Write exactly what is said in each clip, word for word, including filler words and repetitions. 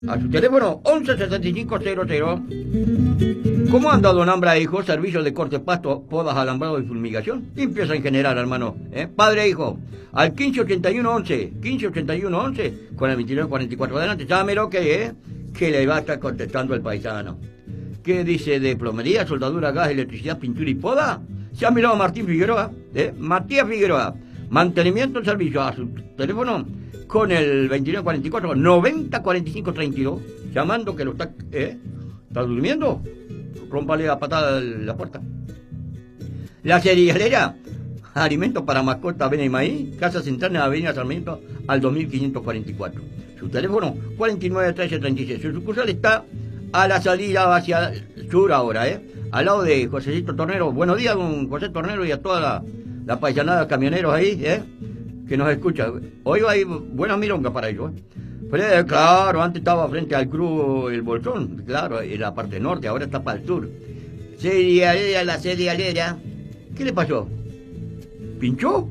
A su teléfono once setenta y cinco cero cero. ¿Cómo anda don Ambra, hijo? Servicio de corte, pasto, podas, alambrado y fumigación. Limpieza en general, hermano. ¿Eh? Padre e hijo. Al quince ochenta y uno once. quince ochenta y uno once. Con el veintinueve cuarenta y cuatro adelante. Llámelo que, ¿eh? Que le va a estar contestando el paisano. ¿Qué dice de plomería, soldadura, gas, electricidad, pintura y poda? Llámelo a Martín Figueroa. ¿Eh? Matías Figueroa. Mantenimiento en servicio. A su teléfono con el veintinueve cuarenta y cuatro noventa cuarenta y cinco treinta y dos. Llamando que lo está... ¿Eh? ¿Está durmiendo? Rómpale a patada la puerta. La cerealera, alimentos para mascotas, avena y maíz, Casa Central en Avenida Sarmiento al dos mil quinientos cuarenta y cuatro. Su teléfono cuarenta y nueve trece treinta y seis. Su sucursal está a la salida hacia sur ahora, ¿eh? Al lado de Josecito Tornero. Buenos días, don José Tornero, y a toda la, la paisanada de camioneros ahí, ¿eh? Que nos escucha. Hoy hay buenas milongas para ellos, ¿eh? Pero, claro, antes estaba frente al Cruz el Bolsón, claro, en la parte norte, ahora está para el sur. Cerealera, la cerealera. ¿Qué le pasó? ¿Pinchó?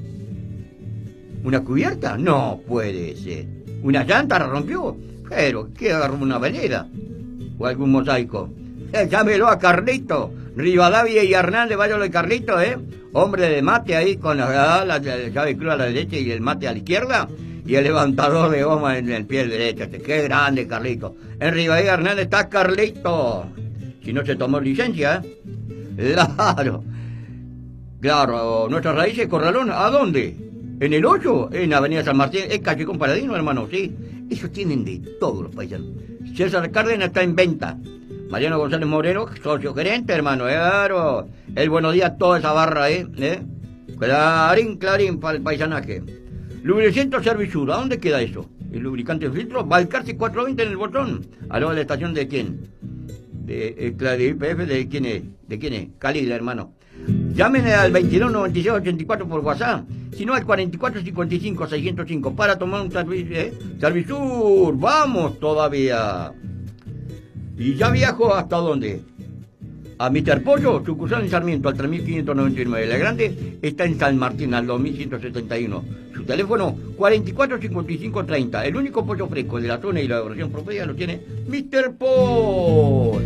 ¿Una cubierta? No puede ser. ¿Una llanta la rompió? Pero, ¿qué agarró una velera? ¿O algún mosaico? Eh, llámelo a Carlito. Rivadavia y Hernández, váyalo de Carlito, ¿eh? Hombre de mate ahí con la, la, la llave cruz a la derecha y el mate a la izquierda. Y el levantador de goma en el pie derecho. Este, qué grande, Carlito. En Rivadavia Hernández está Carlito. Si no se tomó licencia, ¿eh? Claro. Claro, nuestras raíces, Corralón, ¿a dónde? ¿En el ocho? En Avenida San Martín, es Cachicón Paradino, hermano, sí. Ellos tienen de todos los paisanos. César Cárdenas está en venta. Mariano González Moreno, socio gerente, hermano, claro. El buenos días, toda esa barra, ¿eh? ¿Eh? Clarín, clarín para el paisanaje. Lubricento Servisur, ¿a dónde queda eso? El lubricante filtro, Balcarce cuatrocientos veinte en el botón. ¿A la estación de quién? De, de, de I P F, ¿de quién es? ¿De quién es? Calila, hermano. Llámenle al veintidós noventa y seis ochenta y cuatro por WhatsApp, si no al cuarenta y cuatro cincuenta y cinco seiscientos cinco para tomar un servicio, ¿eh? Servisur, vamos todavía. ¿Y ya viajo hasta dónde? A mister Pollo, sucursal en Sarmiento, al tres mil quinientos noventa y nueve. La grande está en San Martín, al dos mil ciento setenta y uno. Su teléfono, cuarenta y cuatro cincuenta y cinco treinta. El único pollo fresco de la zona y la versión promedia lo tiene mister Pollo.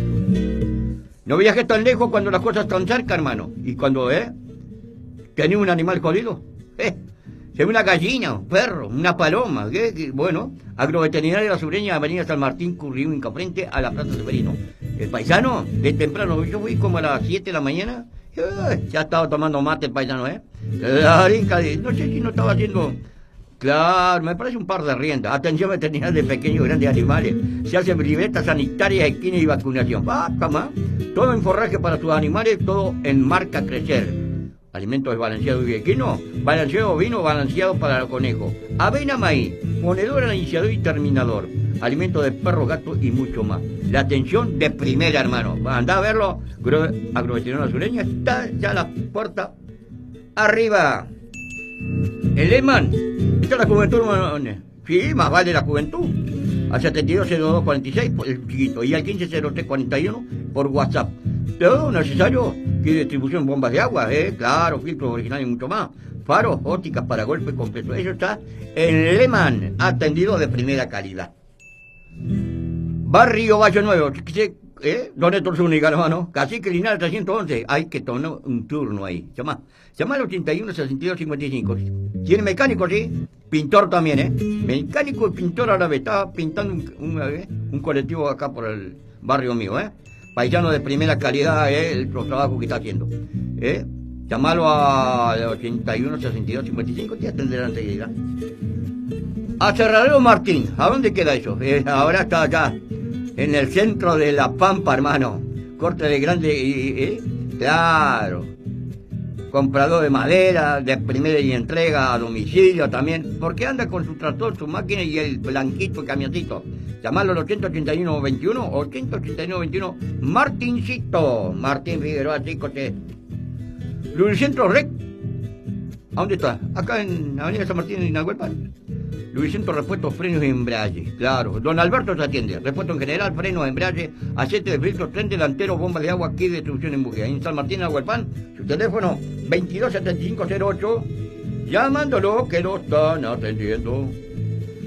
No viajes tan lejos cuando las cosas están cerca, hermano. Y cuando, ¿eh? Tenés un animal jodido, ¿eh? Se ve una gallina, un perro, una paloma, ¿qué? ¿Qué? Bueno, Agroveterinaria La Sureña, Avenida San Martín, Curriúnca, frente a la Plaza Severino. El paisano, de temprano, yo fui como a las siete de la mañana, ¡ay! Ya estaba tomando mate el paisano, ¿eh? No sé si no estaba haciendo... Claro, me parece un par de riendas. Atención veterinaria de pequeños y grandes animales. Se hace libreta sanitaria, esquina y vacunación. Basta más. Todo en forraje para tus animales, todo en marca Crecer. Alimentos balanceados y equino, balanceado vino, balanceado para el conejo. Avena, maíz, ponedor, iniciador y terminador. Alimentos de perro, gato y mucho más. La atención de primera, hermano. Anda a verlo. Agroveterinaria Sureña está ya a la puerta arriba. El Lehman. Esta es la juventud, sí, más vale la juventud. Al setenta y dos cero dos cuarenta y seis, el chiquito, y al quince cero tres cuarenta y uno por WhatsApp. Todo necesario, que distribución, bombas de agua, eh, claro, filtros originales y mucho más. Faros, ópticas para golpe completo. Eso está en Lehman, atendido de primera calidad. Barrio Valle Nuevo, ¿eh? Don Héctor Zúñiga, hermano. Cacique Linares trescientos once. Hay que tomar un turno ahí. Llama. Llama al ochenta y uno sesenta y dos cincuenta y cinco. ¿Tiene mecánico, sí? Pintor también, ¿eh? Mecánico y pintor a la vez. Estaba pintando un, un, ¿eh? un colectivo acá por el barrio mío, ¿eh? Paisano de primera calidad, ¿eh? El, los trabajos que está haciendo. ¿Eh? Llamalo al ochenta y uno sesenta y dos cincuenta y cinco. Te atenderán enseguida. A Cerradero Martín. ¿A dónde queda eso? Eh, ahora está acá. En el centro de La Pampa, hermano. Corte de grande, ¿eh? Claro. Comprador de madera, de primera y entrega a domicilio también. Porque anda con su tractor, su máquina y el blanquito, el camioncito. Llamalo al ochenta ochenta y uno veintiuno, ochenta ochenta y uno veintiuno. Martincito. Martín Figueroa, chicos. Eh. Lubricentro Rec. ¿A dónde está? Acá en Avenida San Martín, en Nahuelpan. Lubricentro, repuestos, frenos y embrague. Claro. Don Alberto se atiende. Repuesto en general, frenos, embrague, aceite de filtro, tren delantero, bomba de agua, kit de distribución en bujía. En San Martín, Nahuelpan. Su teléfono veintidós setenta y cinco cero ocho. Llamándolo que lo están atendiendo.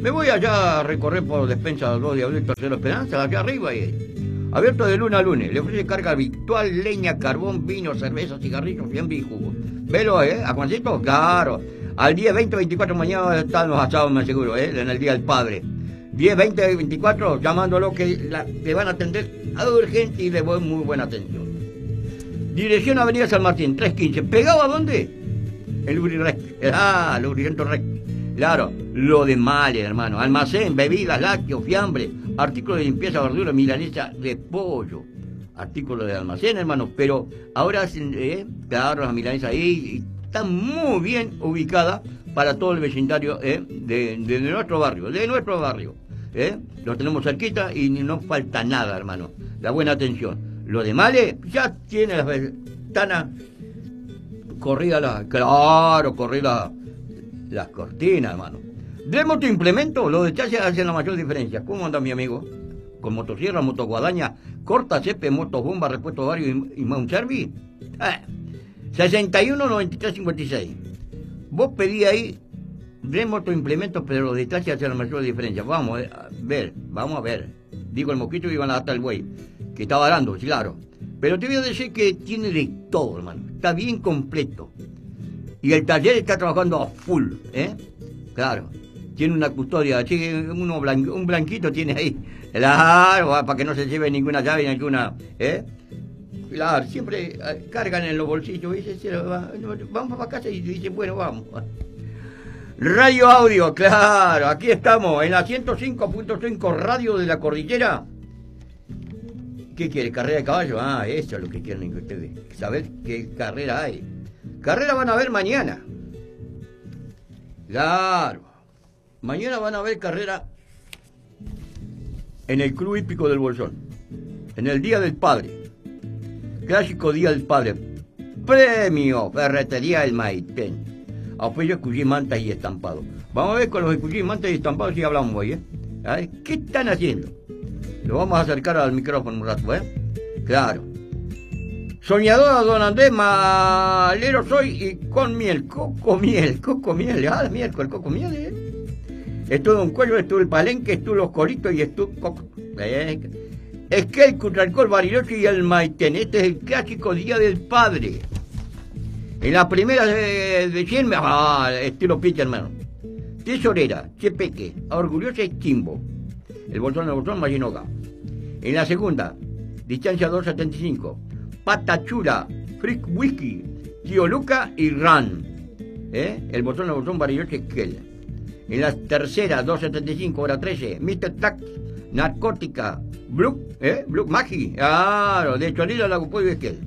Me voy allá a recorrer por Despensa dos Diablitos Tercero Esperanza, allá arriba y abierto de lunes a lunes. Le ofrece carga habitual, leña, carbón, vino, cerveza, cigarrillos, fiambre y jugo. Velo, ¿eh? ¿A Juancito? Claro. Al día veinte, veinticuatro mañana están los asados, me aseguro, ¿eh? En el Día del Padre. diez, veinte, veinticuatro, llamándolo que la, le van a atender a urgente y le doy muy buena atención. Dirección Avenida San Martín, trescientos quince. ¿Pegado a dónde? El Lurirec. Ah, Lurirento Rec. Claro, lo de Male, hermano. Almacén, bebidas, lácteos, fiambre, artículos de limpieza, verdura, milanesa, de pollo. Artículos de almacén, hermano. Pero ahora, eh, claro, las milanesas ahí están muy bien ubicadas para todo el vecindario eh, de, de nuestro barrio, de nuestro barrio. ¿eh? Lo tenemos cerquita y no falta nada, hermano. La buena atención. Lo de Male ya tiene las ventanas corridas, la, claro, corridas las cortinas, hermano. De motoimplemento, los detalles hacen la mayor diferencia. ¿Cómo anda mi amigo? Con motosierra, motoguadaña, corta, cepe, motobomba, repuesto vario y, y mount service. Eh. sesenta y uno, noventa y tres, cincuenta y seis. Vos pedí ahí de motoimplementos, pero los detalles hacen la mayor diferencia. Vamos a ver, vamos a ver. Digo el mosquito y van a dar el buey, que está varando, claro. Pero te voy a decir que tiene de todo, hermano. Está bien completo. Y el taller está trabajando a full, ¿eh? Claro. Tiene una custodia, así, uno blan, un blanquito tiene ahí. Claro, para que no se lleve ninguna llave, ninguna, ¿eh? Claro, siempre cargan en los bolsillos y dicen, vamos para casa y dicen, bueno, vamos. Radio Audio, claro, aquí estamos, en la ciento cinco punto cinco Radio de la Cordillera. ¿Qué quiere? ¿Carrera de caballo? Ah, eso es lo que quieren ustedes, saber qué carrera hay. Carrera van a ver mañana. Claro. Mañana van a ver carrera en el Club Hípico del Bolsón. En el Día del Padre. Clásico Día del Padre. Premio Ferretería El Maitén. Apoyo escuchí mantas y estampados. Vamos a ver con los escuchí mantas y estampados si hablamos hoy, ¿eh? A ver, ¿qué están haciendo? Lo vamos a acercar al micrófono un rato, ¿eh? Claro. Soñadora Don Andrés Malero soy y con miel, coco miel, coco miel, ah, miércoles, coco miel, ¿eh? Estuvo un cuello, estuvo el palenque, estuvo los coritos y estuvo coco. Eh. Es que el Cutralcol, Bariloche y el Maitén, este es el clásico Día del Padre. En la primera de, de cien, ah, estilo pitch, hermano. Tesorera, Chepeque, Orgullosa y Chimbo. El Bolsón, el Bolsón, Mayinoga. En la segunda, distancia doscientos setenta y cinco. Patachura, Freak Whisky, Tío Luca y Ran. ¿Eh? El Bolsón, el Bolsón, Bariloche, Esquel. En la tercera, doscientos setenta y cinco, hora trece, mister Tax, Narcótica, Blue, ¿eh? Blue Magi, claro, de Cholila, Lagupollo y Esquel.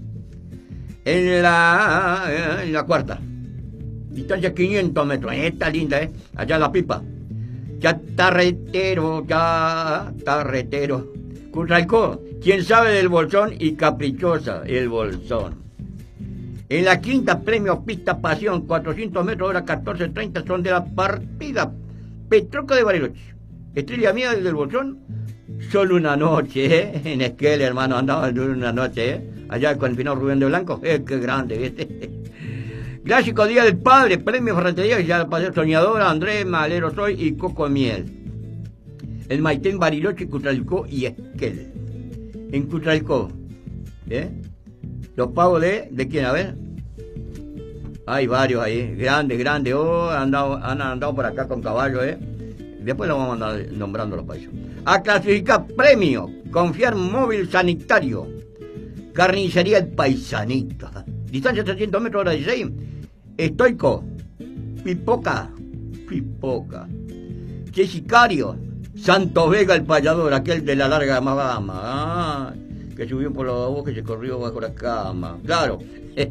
En la, eh, en la cuarta, distancia quinientos metros, esta linda, ¿eh? Allá en La Pipa. Chatarretero, chatarretero. Cutralcó, quién sabe del Bolsón y Caprichosa, el Bolsón. En la quinta, premio Pista Pasión, cuatrocientos metros, hora catorce treinta, son de la partida Petroca de Bariloche. Estrella mía desde el Bolsón, solo una noche, ¿eh? En Esquel, hermano, andaba una noche, ¿eh? Allá con el final Rubén de Blanco, eh, qué grande, ¿viste? Clásico Día del Padre, premio Ferretería, ya pasé Soñadora, Andrés Malero soy y Coco Miel. El Maitén, Bariloche, Cutralcó y Esquel. En Cutralcó, ¿eh? Los pagos de, ¿de quién? A ver. Hay varios ahí, grandes, grandes, oh, han andado, han andado por acá con caballos, ¿eh? Después lo vamos a andar nombrando los países. A clasificar premio, confiar móvil sanitario. Carnicería El Paisanito. Distancia trescientos metros, hora dieciséis. Estoico. Pipoca. Pipoca. Che Sicario. Santo Vega el payador, aquel de la larga Mabama. Ah, que subió por los bosques y se corrió bajo la cama. Claro.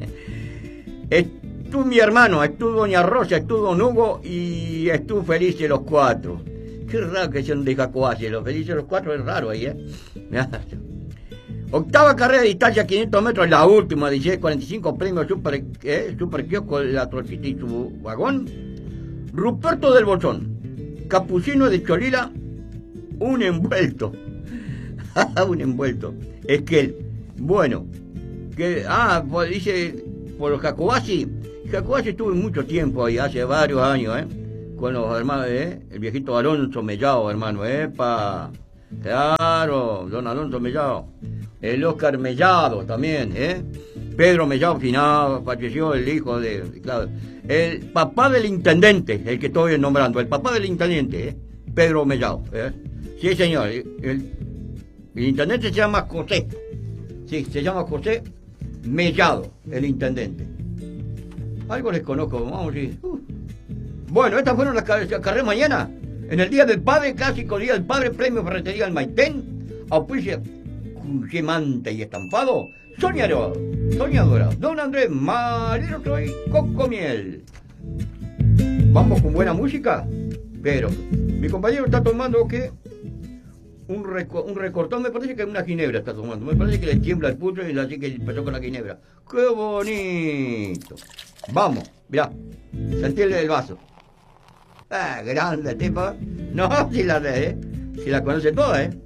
Estuvo mi hermano, estuvo doña Rosa, estuvo don Hugo y estuvo Felices los cuatro. Qué raro que sean de Jacoace, los Felices los cuatro es raro ahí, ¿eh? Octava carrera de distancia, quinientos metros, la última, dieciséis cuarenta y cinco, premio Super, eh, super Kiosco, la Trocita y su vagón. Ruperto del Bolsón, Capucino de Cholila, un envuelto. Un envuelto. Es que él, bueno, que, ah, pues dice, por los Jacobasi. Jacobasi estuvo mucho tiempo ahí, hace varios años, ¿eh? con los hermanos, ¿eh? El viejito Alonso Mellado, hermano, epa. Claro, don Alonso Mellado. El Oscar Mellado también, ¿eh? Pedro Mellado finado, falleció el hijo de, claro. El papá del intendente, el que estoy nombrando, el papá del intendente, ¿eh? Pedro Mellado, ¿eh? Sí, señor. El, el intendente se llama José. Sí, se llama José Mellado, el intendente. Algo les conozco, vamos a decir. Uh. Bueno, estas fueron las carreras mañana. En el Día del Padre, clásico Día del Padre, premio Ferretería El Maitén, auspicia Manta y estampado, soñador, soñadora, don Andrés Marino Soy Coco Miel. Vamos con buena música, pero mi compañero está tomando que un, reco un recortón, me parece que una ginebra está tomando, me parece que le tiembla el pulso y así que empezó con la ginebra. ¡Qué bonito! Vamos, mirá, sentirle el vaso. Ah, grande tipo. No, si la, eh, si la conoce toda, ¿eh?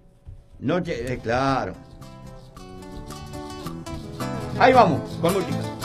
Noche, eh, claro. Ahí vamos, con música.